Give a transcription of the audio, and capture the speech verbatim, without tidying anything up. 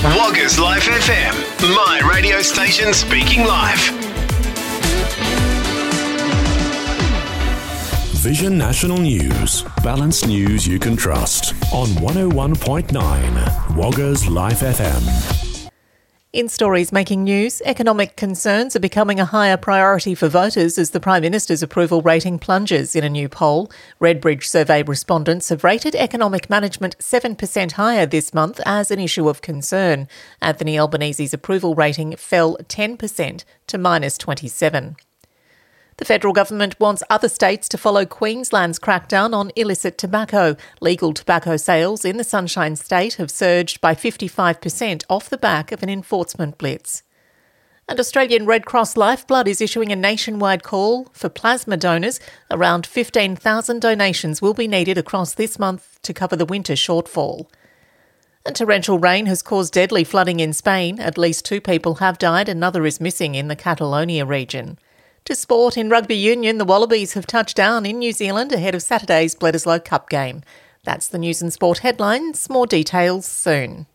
Woggers Life F M, my radio station speaking live. Vision National News, balanced news you can trust on one oh one point nine Woggers Life F M. In stories making news, economic concerns are becoming a higher priority for voters as the Prime Minister's approval rating plunges in a new poll. Redbridge survey respondents have rated economic management seven percent higher this month as an issue of concern. Anthony Albanese's approval rating fell ten percent to minus twenty-seven. The federal government wants other states to follow Queensland's crackdown on illicit tobacco. Legal tobacco sales in the Sunshine State have surged by fifty-five percent off the back of an enforcement blitz. And Australian Red Cross Lifeblood is issuing a nationwide call for plasma donors. Around fifteen thousand donations will be needed across this month to cover the winter shortfall. And torrential rain has caused deadly flooding in Spain. At least two people have died, another is missing in the Catalonia region. To sport, in rugby union, the Wallabies have touched down in New Zealand ahead of Saturday's Bledisloe Cup game. That's the news and sport headlines. More details soon.